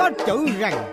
có chữ rằng.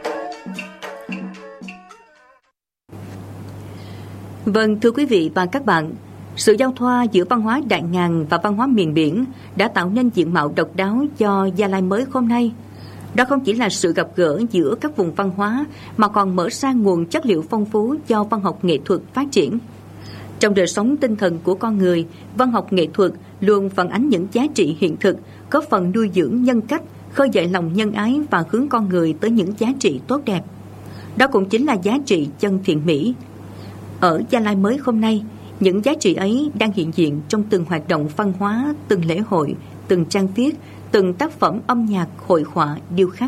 Vâng, thưa quý vị và các bạn, sự giao thoa giữa văn hóa Đại Ngàn và văn hóa miền biển đã tạo nên diện mạo độc đáo cho Gia Lai mới hôm nay. Đó không chỉ là sự gặp gỡ giữa các vùng văn hóa mà còn mở ra nguồn chất liệu phong phú cho văn học nghệ thuật phát triển. Trong đời sống tinh thần của con người, văn học nghệ thuật luôn phản ánh những giá trị hiện thực, góp phần nuôi dưỡng nhân cách, khơi dậy lòng nhân ái và hướng con người tới những giá trị tốt đẹp. Đó cũng chính là giá trị chân thiện mỹ. Ở Gia Lai mới hôm nay, những giá trị ấy đang hiện diện trong từng hoạt động văn hóa, từng lễ hội, từng trang viết, từng tác phẩm âm nhạc, hội họa, điêu khắc.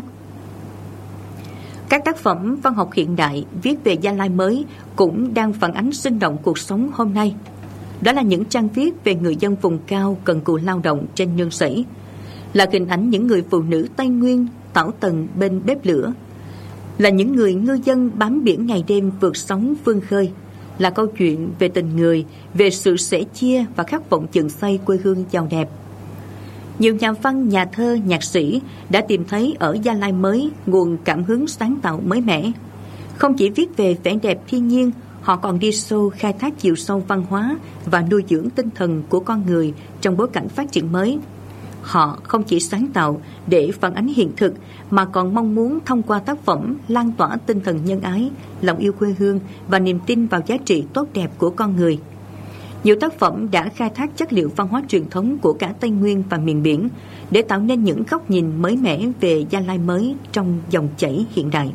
Các tác phẩm văn học hiện đại viết về Gia Lai mới cũng đang phản ánh sinh động cuộc sống hôm nay. Đó là những trang viết về người dân vùng cao cần cù lao động trên nương rẫy, là hình ảnh những người phụ nữ Tây Nguyên tảo tần bên bếp lửa, là những người ngư dân bám biển ngày đêm vượt sóng vươn khơi, là câu chuyện về tình người, về sự sẻ chia và khát vọng dựng xây quê hương giàu đẹp. Nhiều nhà văn, nhà thơ, nhạc sĩ đã tìm thấy ở Gia Lai mới nguồn cảm hứng sáng tạo mới mẻ. Không chỉ viết về vẻ đẹp thiên nhiên, họ còn đi sâu khai thác chiều sâu văn hóa và nuôi dưỡng tinh thần của con người trong bối cảnh phát triển mới. Họ không chỉ sáng tạo để phản ánh hiện thực mà còn mong muốn thông qua tác phẩm lan tỏa tinh thần nhân ái, lòng yêu quê hương và niềm tin vào giá trị tốt đẹp của con người. Nhiều tác phẩm đã khai thác chất liệu văn hóa truyền thống của cả Tây Nguyên và miền biển để tạo nên những góc nhìn mới mẻ về Gia Lai mới trong dòng chảy hiện đại.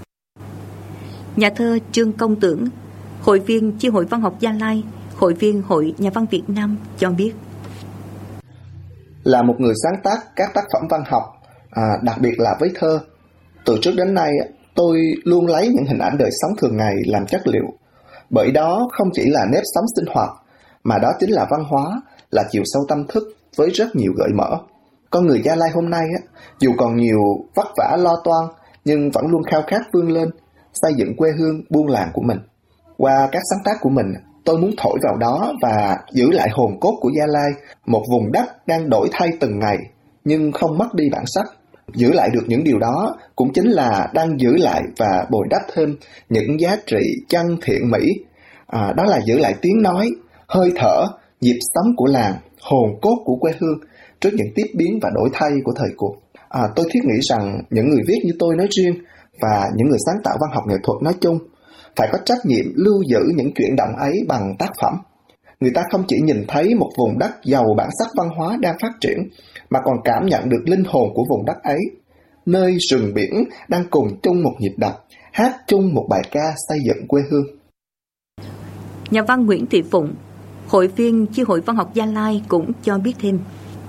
Nhà thơ Trương Công Tưởng, hội viên chi hội văn học Gia Lai, hội viên Hội Nhà văn Việt Nam cho biết. Là một người sáng tác các tác phẩm văn học, đặc biệt là với thơ, từ trước đến nay tôi luôn lấy những hình ảnh đời sống thường ngày làm chất liệu. Bởi đó không chỉ là nếp sống sinh hoạt, mà đó chính là văn hóa, là chiều sâu tâm thức với rất nhiều gợi mở. Con người Gia Lai hôm nay, dù còn nhiều vất vả lo toan, nhưng vẫn luôn khao khát vươn lên, xây dựng quê hương buôn làng của mình. Qua các sáng tác của mình, tôi muốn thổi vào đó và giữ lại hồn cốt của Gia Lai, một vùng đất đang đổi thay từng ngày, nhưng không mất đi bản sắc. Giữ lại được những điều đó cũng chính là đang giữ lại và bồi đắp thêm những giá trị chân thiện mỹ. Đó là giữ lại tiếng nói, hơi thở, nhịp sống của làng, hồn cốt của quê hương trước những tiếp biến và đổi thay của thời cuộc. Tôi thiết nghĩ rằng những người viết như tôi nói riêng và những người sáng tạo văn học nghệ thuật nói chung phải có trách nhiệm lưu giữ những chuyển động ấy bằng tác phẩm. Người ta không chỉ nhìn thấy một vùng đất giàu bản sắc văn hóa đang phát triển, mà còn cảm nhận được linh hồn của vùng đất ấy, nơi rừng biển đang cùng chung một nhịp đập, hát chung một bài ca xây dựng quê hương. Nhà văn Nguyễn Thị Phụng, hội viên chi hội văn học Gia Lai cũng cho biết thêm.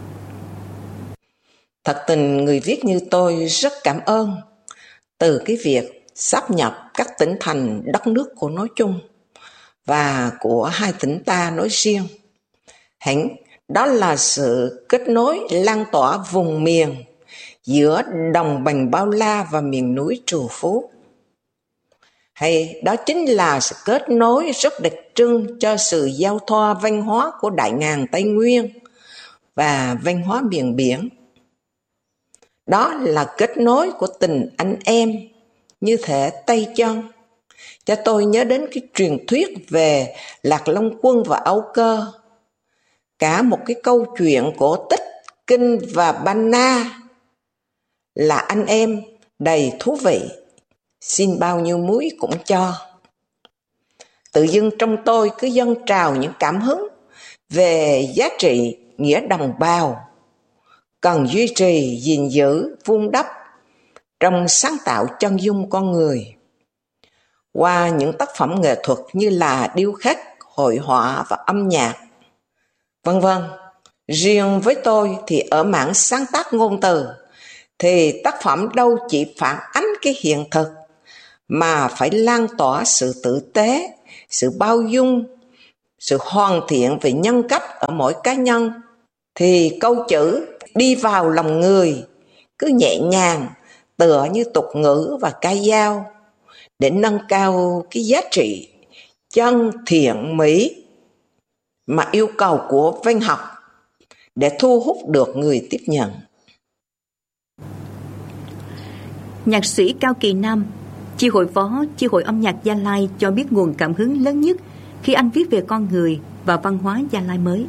Thật tình người viết như tôi rất cảm ơn từ cái việc sáp nhập các tỉnh thành đất nước của nói chung và của hai tỉnh ta nói riêng. Hẳn đó là sự kết nối lan tỏa vùng miền giữa đồng bằng bao la và miền núi trù phú. Hay đó chính là sự kết nối rất đặc trưng cho sự giao thoa văn hóa của Đại Ngàn Tây Nguyên và văn hóa miền biển. Đó là kết nối của tình anh em như thể tay chân. Cho tôi nhớ đến cái truyền thuyết về Lạc Long Quân và Âu Cơ. Cả một cái câu chuyện cổ tích Kinh và Ban Na là anh em đầy thú vị, xin bao nhiêu muối cũng cho. Tự dưng trong tôi cứ dâng trào những cảm hứng về giá trị nghĩa đồng bào, cần duy trì, gìn giữ, vun đắp trong sáng tạo chân dung con người. Qua những tác phẩm nghệ thuật như là điêu khắc, hội họa và âm nhạc, vân vân. Riêng với tôi thì ở mảng sáng tác ngôn từ, thì tác phẩm đâu chỉ phản ánh cái hiện thực, mà phải lan tỏa sự tử tế, sự bao dung, sự hoàn thiện về nhân cách ở mỗi cá nhân. Thì câu chữ đi vào lòng người cứ nhẹ nhàng tựa như tục ngữ và ca dao để nâng cao cái giá trị chân thiện mỹ mà yêu cầu của văn học để thu hút được người tiếp nhận. Nhạc sĩ Cao Kỳ Nam, chi hội phó chi hội âm nhạc Gia Lai cho biết nguồn cảm hứng lớn nhất khi anh viết về con người và văn hóa Gia Lai mới.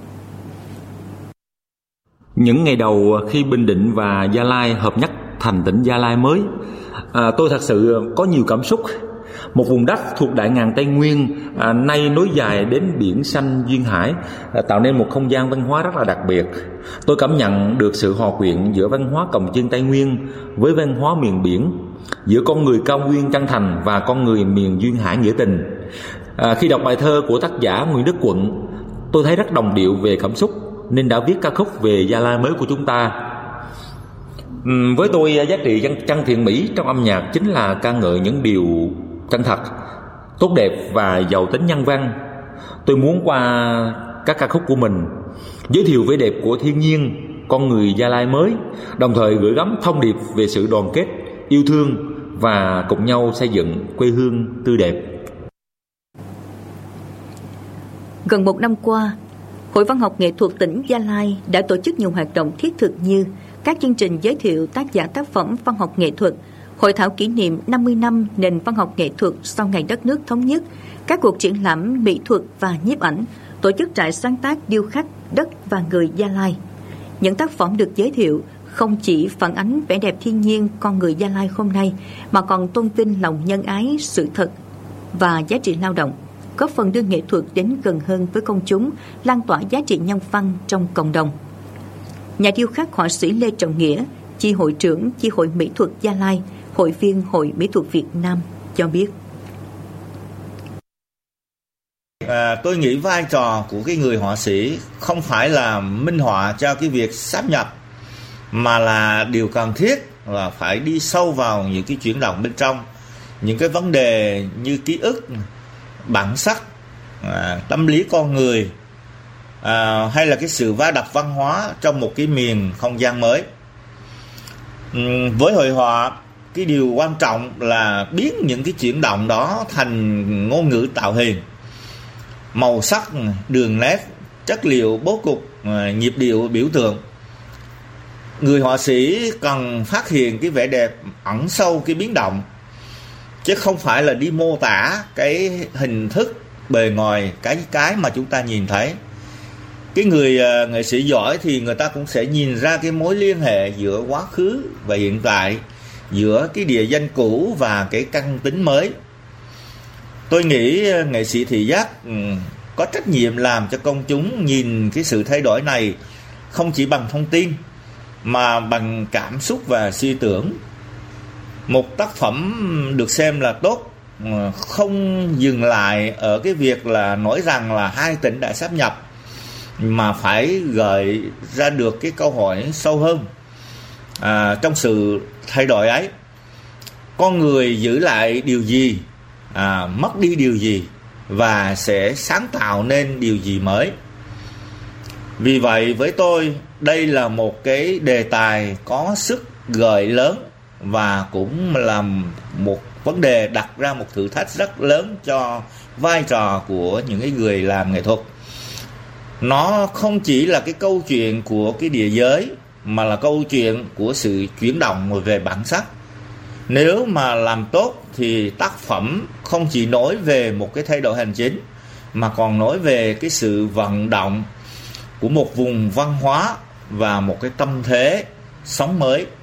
Những ngày đầu khi Bình Định và Gia Lai hợp nhất thành tỉnh Gia Lai mới, tôi thật sự có nhiều cảm xúc. Một vùng đất thuộc đại ngàn Tây Nguyên, nay nối dài đến biển xanh duyên hải, tạo nên một không gian văn hóa rất là đặc biệt. Tôi cảm nhận được sự hòa quyện giữa văn hóa Cồng Chiêng Tây Nguyên với văn hóa miền biển, giữa con người cao nguyên chân thành và con người miền duyên hải nghĩa tình. Khi đọc bài thơ của tác giả Nguyễn Đức Quận, tôi thấy rất đồng điệu về cảm xúc nên đã viết ca khúc về Gia Lai mới của chúng ta. Với tôi, giá trị chân thiện mỹ trong âm nhạc chính là ca ngợi những điều chân thật, tốt đẹp và giàu tính nhân văn. Tôi muốn qua các ca khúc của mình giới thiệu vẻ đẹp của thiên nhiên, con người Gia Lai mới, đồng thời gửi gắm thông điệp về sự đoàn kết, yêu thương và cùng nhau xây dựng quê hương tươi đẹp. Gần một năm qua, Hội Văn học Nghệ thuật tỉnh Gia Lai đã tổ chức nhiều hoạt động thiết thực như các chương trình giới thiệu tác giả tác phẩm văn học nghệ thuật, hội thảo kỷ niệm 50 năm nền văn học nghệ thuật sau ngày đất nước thống nhất, các cuộc triển lãm mỹ thuật và nhiếp ảnh, tổ chức trại sáng tác điêu khắc đất và người Gia Lai. Những tác phẩm được giới thiệu không chỉ phản ánh vẻ đẹp thiên nhiên con người Gia Lai hôm nay, mà còn tôn vinh lòng nhân ái, sự thật và giá trị lao động, góp phần đưa nghệ thuật đến gần hơn với công chúng, lan tỏa giá trị nhân văn trong cộng đồng. Nhà điêu khắc họa sĩ Lê Trọng Nghĩa, chi hội trưởng chi hội mỹ thuật Gia Lai, hội viên Hội Mỹ thuật Việt Nam cho biết. Tôi nghĩ vai trò của cái người họa sĩ không phải là minh họa cho cái việc sáp nhập, mà là điều cần thiết là phải đi sâu vào những cái chuyển động bên trong, những cái vấn đề như ký ức, bản sắc, tâm lý con người, hay là cái sự va đập văn hóa trong một cái miền không gian mới. Với hội họa, cái điều quan trọng là biến những cái chuyển động đó thành ngôn ngữ tạo hình, màu sắc, đường nét, chất liệu, bố cục, nhịp điệu, biểu tượng. Người họa sĩ cần phát hiện cái vẻ đẹp ẩn sâu cái biến động, chứ không phải là đi mô tả cái hình thức bề ngoài, cái mà chúng ta nhìn thấy. Cái người nghệ sĩ giỏi thì người ta cũng sẽ nhìn ra cái mối liên hệ giữa quá khứ và hiện tại, giữa cái địa danh cũ và cái căn tính mới. Tôi nghĩ nghệ sĩ thị giác có trách nhiệm làm cho công chúng nhìn cái sự thay đổi này không chỉ bằng thông tin, mà bằng cảm xúc và suy tưởng. Một tác phẩm được xem là tốt không dừng lại ở cái việc là nói rằng là hai tỉnh đã sáp nhập, mà phải gợi ra được cái câu hỏi sâu hơn. Trong sự thay đổi ấy, con người giữ lại điều gì, mất đi điều gì, và sẽ sáng tạo nên điều gì mới. Vì vậy với tôi, đây là một cái đề tài có sức gợi lớn, và cũng là một vấn đề đặt ra một thử thách rất lớn cho vai trò của những cái người làm nghệ thuật. Nó không chỉ là cái câu chuyện của cái địa giới, mà là câu chuyện của sự chuyển động về bản sắc. Nếu mà làm tốt thì tác phẩm không chỉ nói về một cái thay đổi hành chính, mà còn nói về cái sự vận động của một vùng văn hóa và một cái tâm thế sống mới.